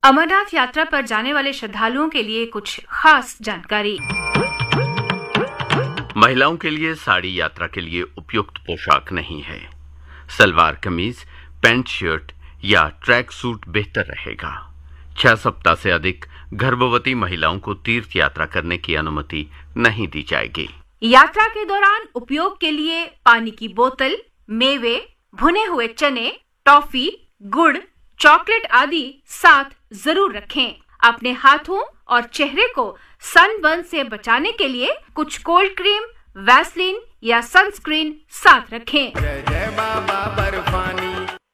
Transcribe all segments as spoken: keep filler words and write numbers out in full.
अमरनाथ यात्रा पर जाने वाले श्रद्धालुओं के लिए कुछ खास जानकारी। महिलाओं के लिए साड़ी यात्रा के लिए उपयुक्त पोशाक नहीं है। सलवार कमीज, पैंट शर्ट या ट्रैक सूट बेहतर रहेगा। छह सप्ताह से अधिक गर्भवती महिलाओं को तीर्थ यात्रा करने की अनुमति नहीं दी जाएगी। यात्रा के दौरान उपयोग के लिए पानी की बोतल, मेवे, भुने हुए चने, टॉफी, गुड़, चॉकलेट आदि साथ जरूर रखें। अपने हाथों और चेहरे को सनबर्न से बचाने के लिए कुछ कोल्ड क्रीम, वैसलीन या सनस्क्रीन साथ रखें। जय जय बाबा बर्फानी।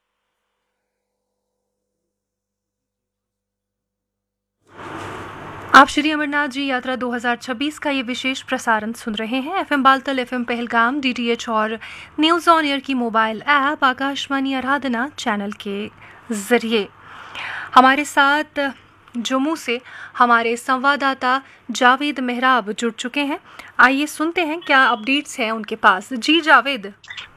आप श्री अमरनाथ जी यात्रा दो हज़ार छब्बीस का ये विशेष प्रसारण सुन रहे हैं। FM Baltal, FM Pahalgam, DTH और न्यूज़ ऑन एयर की मोबाइल ऐप आकाशवाणी आराधना चैनल के जरिए। हमारे साथ जम्मू से हमारे संवाददाता जावेद मेहराब जुड़ चुके हैं। आइए सुनते हैं क्या अपडेट्स हैं उनके पास। जी जावेद।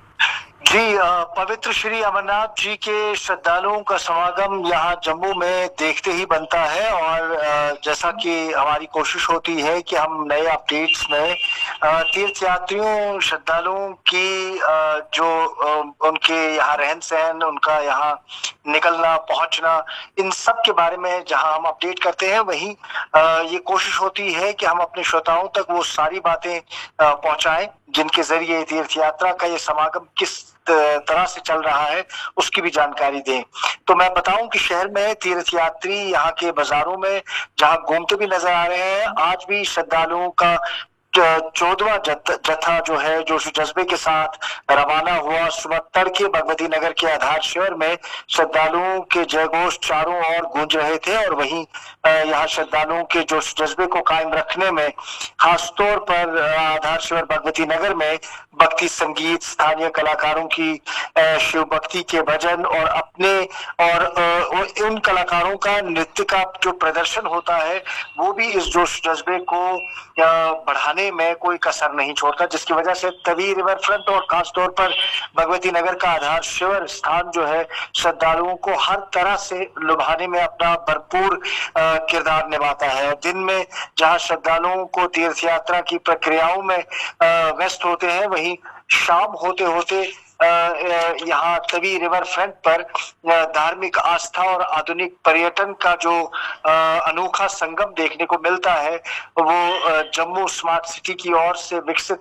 जी, पवित्र श्री अमरनाथ जी के श्रद्धालुओं का समागम यहाँ जम्मू में देखते ही बनता है और जैसा कि हमारी कोशिश होती है कि हम नए अपडेट्स में तीर्थ यात्रियों, श्रद्धालुओं की जो उनके यहाँ रहन सहन, उनका यहाँ निकलना पहुंचना, इन सब के बारे में जहां हम अपडेट करते हैं, वहीं ये कोशिश होती है कि हम अपने श्रोताओं तक वो सारी बातें पहुंचाएं जिनके जरिए तीर्थ यात्रा का ये समागम किस तरह से चल रहा है उसकी भी जानकारी दें। तो मैं बताऊं कि शहर में तीर्थ यात्री यहाँ के बाजारों में जहां घूमते भी नजर आ रहे हैं, आज भी श्रद्धालुओं का चौदहवां जत्था जो है जोश जज्बे के साथ रवाना हुआ। सुबह तड़के भगवती नगर के आधार शिविर में श्रद्धालुओं के जयघोष चारों ओर गूंज रहे थे और वहीं यहाँ श्रद्धालुओं के जोश जज्बे को कायम रखने में खासतौर पर आधार शिविर भगवती नगर में भक्ति संगीत, स्थानीय कलाकारों की शिव भक्ति के भजन और अपने और उन कलाकारों का नृत्य का जो प्रदर्शन होता है वो भी इस जोश जज्बे को बढ़ाने में कोई कसर नहीं छोड़ता, जिसकी वजह से तवी रिवर फ्रंट और खासतौर पर भगवती नगर का आधार शिविर स्थान जो है श्रद्धालुओं को हर तरह से लुभाने में अपना भरपूर किरदार निभाता है। दिन में जहां श्रद्धालुओं को तीर्थ यात्रा की प्रक्रियाओं में व्यस्त होते हैं, वहीं शाम होते होते यहाँ तवी रिवर फ्रंट पर धार्मिक आस्था और आधुनिक पर्यटन का जो अनोखा संगम देखने को मिलता है वो जम्मू स्मार्ट सिटी की ओर से विकसित